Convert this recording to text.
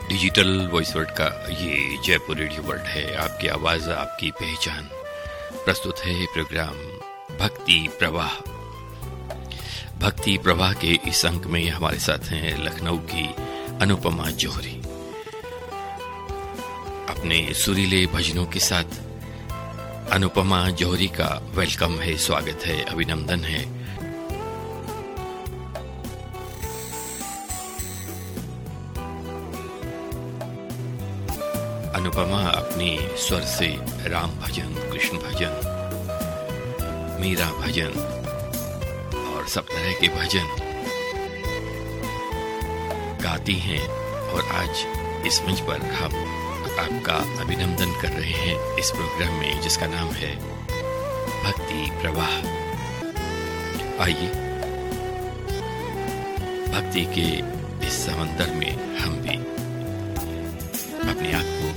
Digital voice world का ये Jaipur radio world है। आपकी आवाज, आपकी पहचान। प्रस्तुत है प्रोग्राम भक्ति प्रवाह। भक्ति प्रवाह के इस अंक में हमारे साथ हैं लखनऊ की अनुपमा जौहरी। अपने सुरीले भजनों के साथ अनुपमा जौहरी का वेलकम है, स्वागत है, अभिनंदन है। अनुपमा अपने स्वर से राम भजन, कृष्ण भजन, मीरा भजन और सब तरह के भजन गाती हैं और आज इस मंच पर हम आपका अभिनंदन कर रहे हैं इस प्रोग्राम में जिसका नाम है भक्ति प्रवाह। आइए भक्ति के इस समंदर में